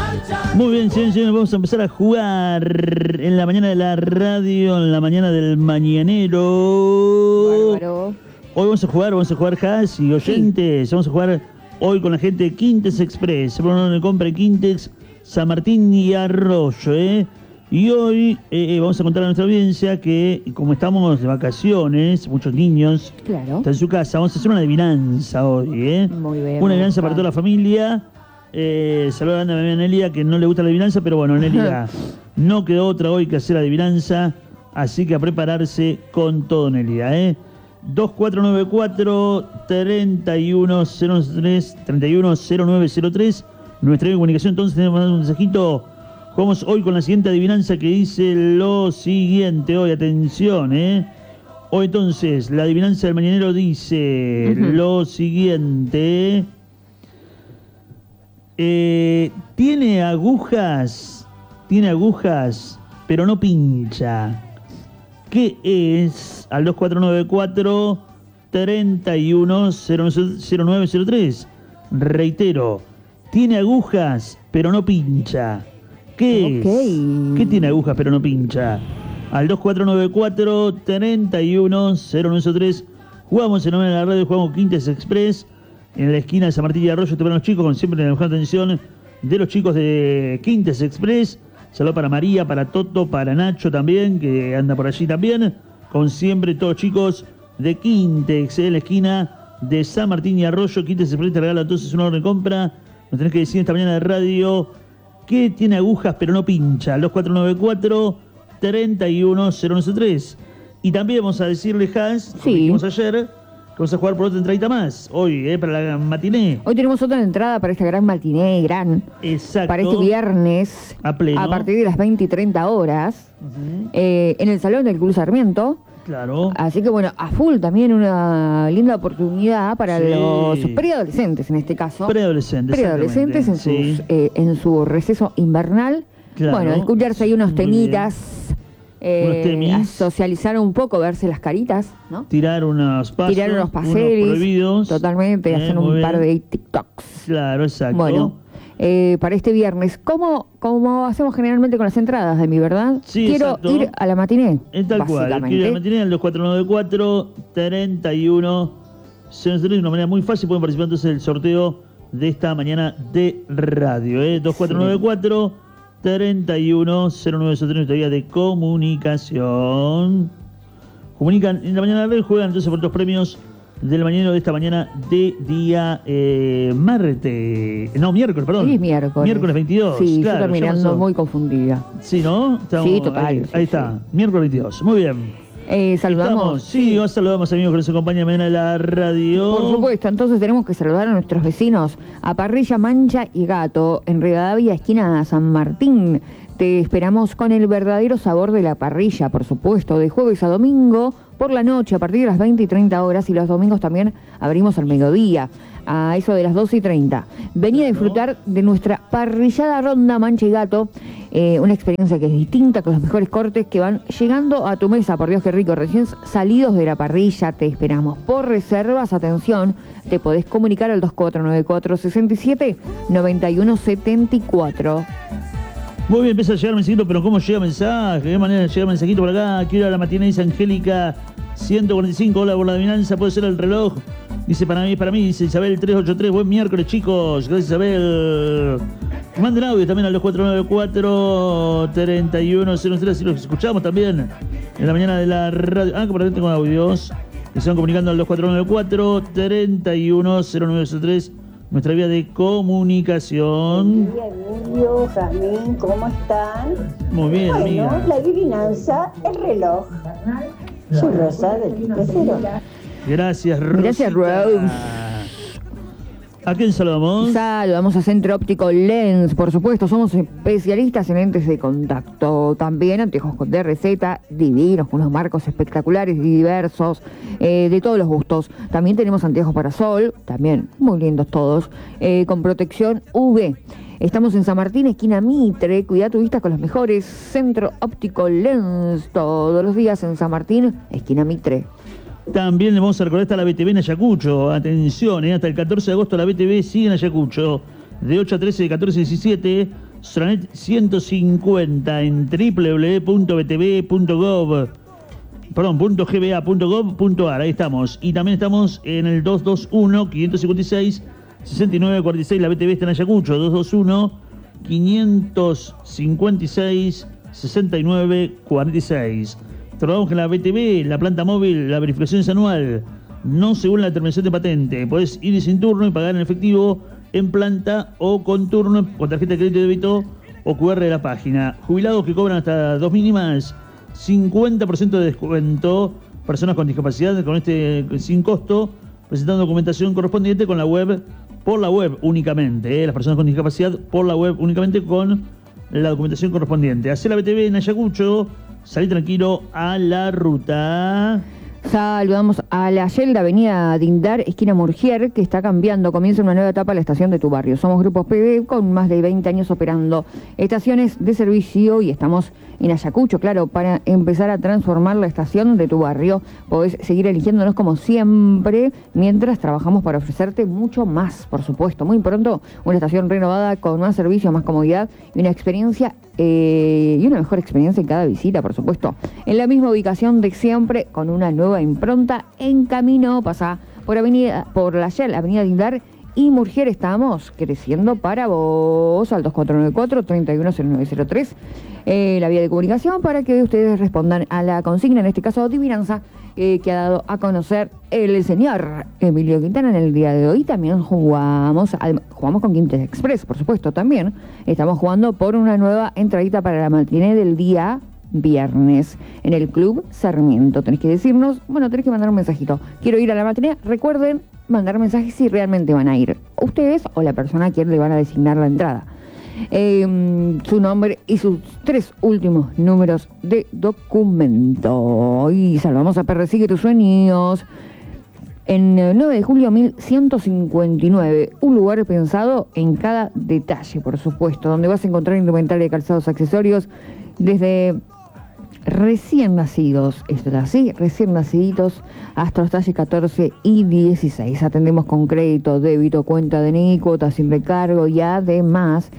Muy bien, señores, vamos a empezar a jugar en la mañana de la radio, en la mañana del mañanero. Bárbaro. Hoy vamos a jugar, Has y oyentes. Sí. Vamos a jugar hoy con la gente de Quintex Express. Se pone de compra Quintex, San Martín y Arroyo, Y hoy vamos a contar a nuestra audiencia que, como estamos de vacaciones, muchos niños están en su casa, vamos a hacer una adivinanza hoy, Muy bien. Una adivinanza para toda la familia. Saludando a mi amiga Nelia, que no le gusta la adivinanza, pero bueno, Nelia, no quedó otra hoy que hacer adivinanza, así que a prepararse con todo, Nelia, 2494-310903, nuestra comunicación. Entonces tenemos que mandar un mensajito. Jugamos hoy con la siguiente adivinanza que dice lo siguiente. Hoy, atención, Hoy entonces, la adivinanza del mañanero dice lo siguiente. Tiene agujas, pero no pincha. ¿Qué es? Al 2494-310903. Reitero, tiene agujas, pero no pincha. ¿Qué es? ¿Qué tiene agujas, pero no pincha? Al 2494-310903. Jugamos en nombre de la radio, jugamos Quintex Express. En la esquina de San Martín y Arroyo te van los chicos, con siempre la mejor atención de los chicos de Quintex Express. Saludos para María, para Toto, para Nacho también, que anda por allí también. Con siempre todos los chicos de Quintex, en la esquina de San Martín y Arroyo. Quintex Express te regala entonces una orden de compra. Nos tenés que decir esta mañana de radio que tiene agujas pero no pincha. Al 2494-310903. Y también vamos a decirle, Hans, como dijimos ayer, vamos a jugar por otra entradita más hoy, para la matiné. Hoy tenemos otra entrada para esta gran matiné, Exacto. Para este viernes, a pleno, a partir de las 20 y 30 horas, en el Salón del Club Sarmiento. Claro. Así que bueno, a full también una linda oportunidad para los preadolescentes en este caso. Preadolescentes en su receso invernal. Claro. Bueno, escucharse ahí unos temitas. A socializar un poco, verse las caritas, ¿no? Tirar unos pasos, unos prohibidos. Totalmente, hacer un par de TikToks. Claro, exacto. Bueno, para este viernes, como hacemos generalmente con las entradas de mi verdad, sí, quiero ir a la matiné. Tal cual, quiero ir a la matiné al 2494-310903. De una manera muy fácil pueden participar entonces del sorteo de esta mañana de radio, 2494-310903, nuestra vía de comunicación. Comunican en la mañana de la red, juegan entonces por los premios del mañanero de esta mañana de día miércoles, perdón. Sí, miércoles 22. Sí, claro, yo estoy mirando muy confundida. Sí, ¿no? Sí, total. Ahí está, miércoles 22. Muy bien. ¿Saludamos? Sí, os saludamos, amigos, que nos acompañan mañana en la radio. Por supuesto, entonces tenemos que saludar a nuestros vecinos, a Parrilla Mancha y Gato, en Rivadavia, esquina San Martín. Te esperamos con el verdadero sabor de la parrilla, por supuesto, de jueves a domingo, por la noche, a partir de las 20 y 30 horas, y los domingos también abrimos al mediodía, a eso de las 12 y 30. Vení a disfrutar de nuestra parrillada ronda Mancha y Gato, una experiencia que es distinta, con los mejores cortes que van llegando a tu mesa. Por Dios, qué rico, recién salidos de la parrilla, te esperamos. Por reservas, atención, te podés comunicar al 2494-67-9174. Muy bien, empieza a llegar mensajito, pero ¿cómo llega mensaje? ¿De qué manera llega mensajito por acá? Quiero ir a la matiné, dice Angélica 145. Hola, por la adivinanza, puede ser el reloj. Dice para mí, dice Isabel 383. Buen miércoles, chicos. Gracias, Isabel. Manden audio también al 2494-310903. Así los escuchamos también en la mañana de la radio. Que por ahí tengo audios que se van comunicando al 2494-310903. Nuestra vía de comunicación. Buen día, Emilio, Jazmín, ¿cómo están? Muy bien, amiga. Bueno, la adivinanza, el reloj. Soy Rosa del Pico Cero. Gracias, Rosita. Gracias, Rose. ¿A quién saludamos? Saludamos a Centro Óptico Lens, por supuesto, somos especialistas en lentes de contacto, también anteojos de receta, divinos, con unos marcos espectaculares y diversos, de todos los gustos. También tenemos anteojos para sol, también muy lindos todos, con protección UV. Estamos en San Martín, esquina Mitre. Cuida tu vista con los mejores. Centro Óptico Lens, todos los días en San Martín, esquina Mitre. También le vamos a recordar, está la BTV en Ayacucho. Atención, hasta el 14 de agosto la BTV sigue en Ayacucho. De 8 a 13, de 14 a 17. Soranet 150 en www.gba.gov.ar. Ahí estamos. Y también estamos en el 221-556-6946. La BTV está en Ayacucho. 221-556-6946. Trabajamos con la BTV, la planta móvil, la verificación es anual. No según la determinación de patente. Podés ir sin turno y pagar en efectivo en planta o con turno, con tarjeta de crédito y débito o QR de la página. Jubilados que cobran hasta 2 mínimas, 50% de descuento. Personas con discapacidad con sin costo, presentando documentación correspondiente con la web, por la web únicamente. Las personas con discapacidad por la web únicamente con la documentación correspondiente. Hacé la BTV en Ayacucho, salí tranquilo a la ruta. Saludamos a la Yelda, avenida Dindar, esquina Murgier, que está cambiando. Comienza una nueva etapa a la estación de tu barrio. Somos Grupo PB con más de 20 años operando estaciones de servicio y estamos en Ayacucho, claro, para empezar a transformar la estación de tu barrio. Podés seguir eligiéndonos como siempre, mientras trabajamos para ofrecerte mucho más, por supuesto. Muy pronto, una estación renovada con más servicio, más comodidad y una experiencia y una mejor experiencia en cada visita, por supuesto. En la misma ubicación de siempre, con una nueva impronta en camino. Pasa por la Shell, avenida Dindar y Murgier. Estamos creciendo para vos al 2494-310903. La vía de comunicación para que ustedes respondan a la consigna, en este caso adivinanza, que ha dado a conocer el señor Emilio Quintana en el día de hoy. También jugamos con Quintes Express, por supuesto, también. Estamos jugando por una nueva entradita para la matiné del día viernes en el Club Sarmiento. Tenés que decirnos, tenés que mandar un mensajito. Quiero ir a la matiné. Recuerden mandar mensajes si realmente van a ir. Ustedes o la persona a quien le van a designar la entrada. Su nombre y sus 3 últimos números de documento. Y salvamos a Persigue tus sueños. En 9 de julio 1159, un lugar pensado en cada detalle, por supuesto, donde vas a encontrar indumentaria de calzados, accesorios, desde recién nacidos, esto es así, recién naciditos, hasta los talles 14 y 16. Atendemos con crédito, débito, cuenta de NI, cuotas sin recargo y además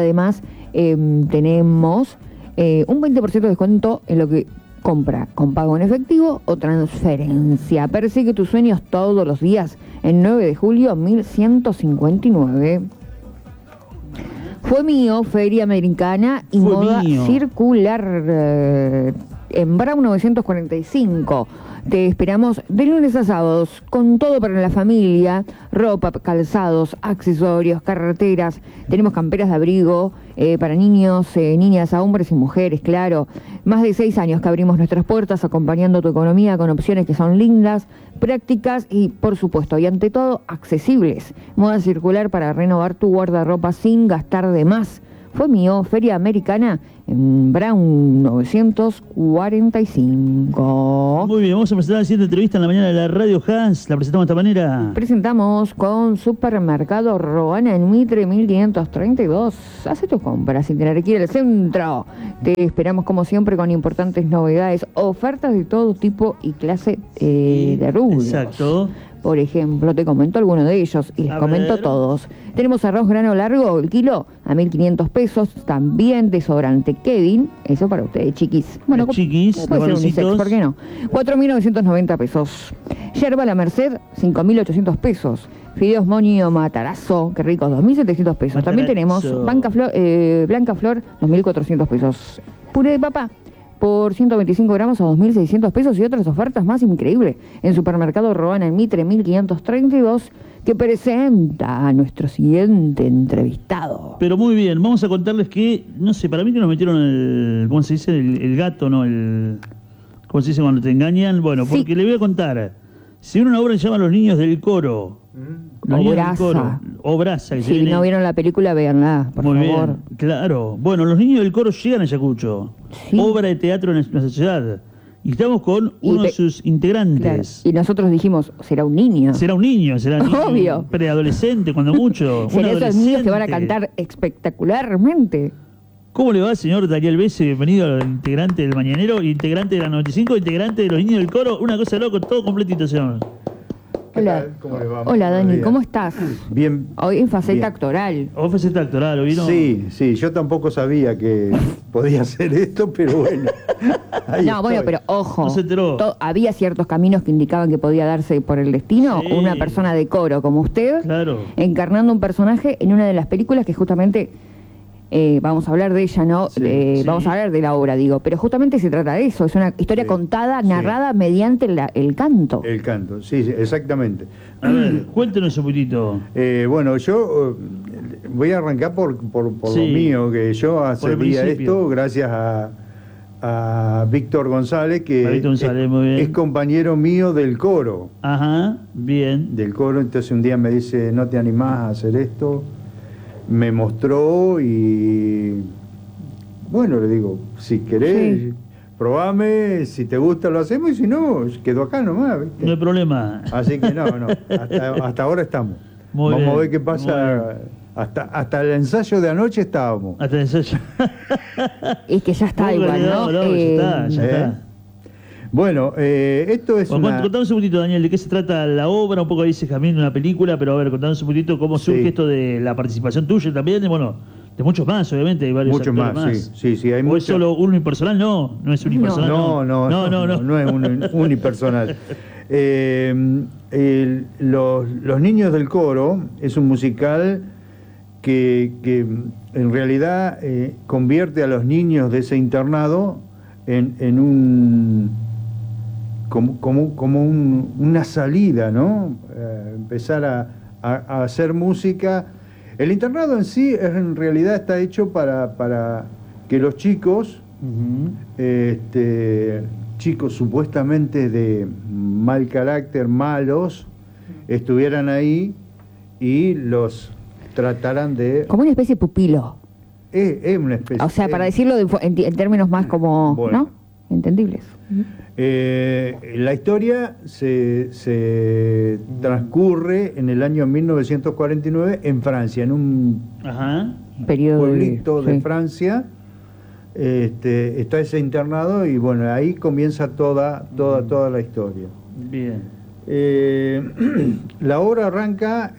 tenemos un 20% de descuento en lo que compra con pago en efectivo o transferencia. Persigue tus sueños todos los días en 9 de julio 1159. Fue mío, Feria Americana y Fue Moda mío. Circular en Brown 945. Te esperamos de lunes a sábados con todo para la familia, ropa, calzados, accesorios, carreteras. Tenemos camperas de abrigo para niños, niñas, a hombres y mujeres, claro. Más de 6 años que abrimos nuestras puertas acompañando tu economía con opciones que son lindas, prácticas y, por supuesto, y ante todo, accesibles. Moda Circular para renovar tu guardarropa sin gastar de más. Fue mío, Feria Americana en Brown 945. Muy bien, vamos a presentar la siguiente entrevista en la mañana de la Radio Hans. La presentamos de esta manera. Presentamos con Supermercado Roana en Mitre 1532. Hace tus compras sin tener que ir al centro. Te esperamos como siempre con importantes novedades, ofertas de todo tipo y clase de rubros. Exacto. Por ejemplo, te comento alguno de ellos y les comento todos. Tenemos arroz grano largo, el kilo a 1.500 pesos. También desodorante Kevin, eso para ustedes, chiquis. Chiquis, puede ser unisex, ¿por qué no? 4.990 pesos. Yerba La Merced, 5.800 pesos. Fideos Monio Matarazo, qué rico, 2.700 pesos. También tenemos Blanca Flor, 2.400 pesos. Puré de papa por 125 gramos a 2.600 pesos y otras ofertas más increíbles en Supermercado Roana en Mitre 1532, que presenta a nuestro siguiente entrevistado. Pero muy bien, vamos a contarles que, no sé, para mí que nos metieron ¿cómo se dice? El gato, ¿no? ¿Cómo se dice cuando te engañan? Bueno, Sí. porque le voy a contar. Si una obra se llama Los Niños del Coro. Los Niños del Coro. O Brasa. Que se Si viene. no vieron la película, véanla, por Muy favor. bien, claro. Bueno, Los Niños del Coro llegan a Ayacucho. Sí. Obra de teatro en nuestra ciudad. Y estamos con Y uno de te- sus Claro. integrantes. Y nosotros dijimos, será un niño. Será un niño, Obvio. preadolescente, cuando mucho. un Será esos niños que van a adolescente. cantar espectacularmente. ¿Cómo le va, señor Daniel Bese? Bienvenido al integrante del Mañanero, integrante de la 95, integrante de Los Niños del Coro. Una cosa loco, todo completito, señor. ¿qué Hola. tal? ¿Cómo le va? Hola, Buenos Dani, días. ¿cómo estás? Bien. Hoy en faceta Bien. actoral. Faceta actoral, ¿vino? Sí, yo tampoco sabía que podía hacer esto, pero bueno. ahí No, bueno, estoy. pero ojo. No se enteró. Había ciertos caminos que indicaban que podía darse por el destino. Sí. Una persona de coro como usted, Claro. encarnando un personaje en una de las películas que justamente vamos a hablar de ella, ¿no? Sí, sí. Vamos a hablar de la obra, digo. Pero justamente se trata de eso. Es una historia Sí, contada, sí. narrada mediante el canto. El canto, sí, exactamente. A ver, cuéntenos un poquito. Bueno, yo voy a arrancar por Sí. lo mío, que yo Por el hacía principio. esto gracias a Víctor González, que A Víctor González, muy bien. es compañero mío del coro. Ajá, bien. Entonces un día me dice, ¿no te animás a hacer esto? Me mostró y bueno, le digo, si querés, Sí. probame, si te gusta lo hacemos y si no, quedo acá nomás, ¿viste? No hay problema. Así que no, hasta ahora estamos. Muy Vamos bien, a ver qué muy pasa. Hasta el ensayo de anoche estábamos. Hasta el ensayo. Es que ya está Póngale, igual, ¿no? ya está, ya ¿eh? está. Bueno, esto es Bueno, una... contanos un poquitito, Daniel, de qué se trata la obra, un poco ahí dice Jamín en una película, pero a ver, contanos un poquitito cómo surge Sí. esto de la participación tuya también, y bueno, de muchos más, obviamente, hay varios Muchos actores más, sí, hay ¿O muchos. es solo unipersonal? No es unipersonal. No es unipersonal. Los Niños del Coro es un musical que en realidad convierte a los niños de ese internado en un como una salida, ¿no? Empezar a hacer música. El internado en sí en realidad está hecho para que los chicos, Ujú. chicos supuestamente de mal carácter, malos, estuvieran ahí y los trataran de... Como una especie de pupilo. Es una especie... O sea, para decirlo en términos más como, Bueno. ¿no? Entendibles. La historia se transcurre en el año 1949 en Francia, en un Ajá. Periodo pueblito de sí. Francia. Está ese internado y bueno, ahí comienza toda la historia. Bien. La obra arranca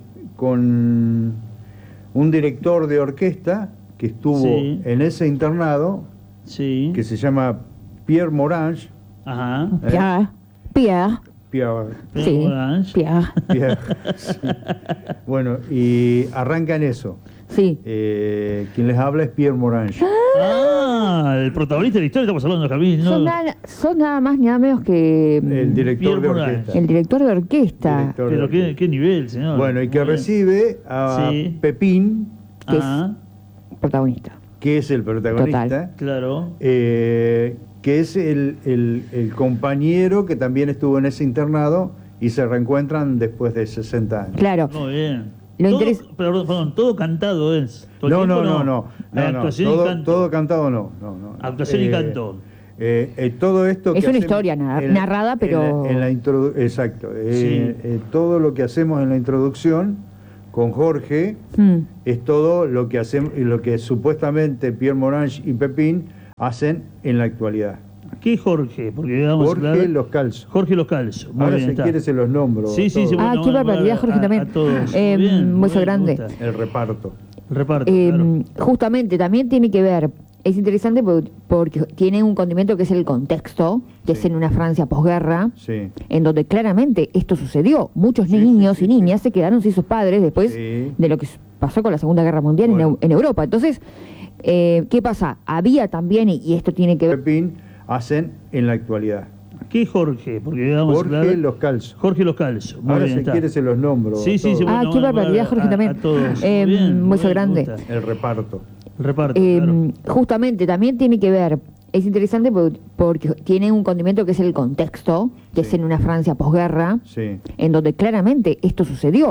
con un director de orquesta que estuvo Sí. en ese internado, Sí. que se llama Pierre Morange. Ajá. Pierre. Pierre, Sí. Orange. Pierre, sí. Bueno, y arranca en eso. Sí. Quien les habla es Pierre Morange. Ah, el protagonista de la historia, estamos hablando de Jamín, ¿no? Son nada más ni nada menos que El director de Pierre Morange. orquesta. el director de orquesta. Director de Pero orquesta. qué nivel, señor. Bueno, y que Muy bien. recibe a Sí. Pepín, que es- Ajá, Protagonista. que es el protagonista, Total. claro. que es el compañero que también estuvo en ese internado y se reencuentran después de 60 años. Claro. Muy bien. Lo Todo- interes- perdón, todo cantado es. ¿Todo el No, tiempo no. Actuación y Todo, canto. todo cantado no. Actuación y canto. Todo esto Es que una hacemos historia narrada, pero- exacto. Sí. Todo lo que hacemos en la introducción con Jorge es todo lo que hacemos y lo que supuestamente Pierre Morange y Pepín hacen en la actualidad. ¿Qué es Jorge? Porque vamos a Jorge hablar- Los Calzos. Jorge Los Calzos. Muy Ahora bien, si está. quiere se los nombro. Sí, todos. bueno, Qué bueno, barbaridad, bueno, Jorge, también. A todos. Beso Muy bien, me grande. gusta. El reparto. El reparto, claro. Justamente, también tiene que ver, es interesante porque tiene un condimento que es el contexto, que Sí. es en una Francia posguerra, Sí. en donde claramente esto sucedió. Muchos Sí, niños sí, y sí, niñas se quedaron sin sus padres después Sí. de lo que pasó con la Segunda Guerra Mundial Bueno. en Europa. Entonces, ¿qué pasa? Había también, y esto tiene que ver... Pepín hacen en la actualidad. ¿Qué es Jorge? Porque vamos a Jorge hablar... Los Calzos. Jorge Los Calzos. Muy Ahora bien, si está. quiere se los nombro. Sí, todos. bueno, qué barbaridad, bueno, Jorge, también. A todos. Muy bien, muy beso bien, grande. me gusta. El reparto. El reparto, claro. Justamente, también tiene que ver, es interesante porque tiene un condimento que es el contexto, que Sí. es en una Francia posguerra, Sí. en donde claramente esto sucedió.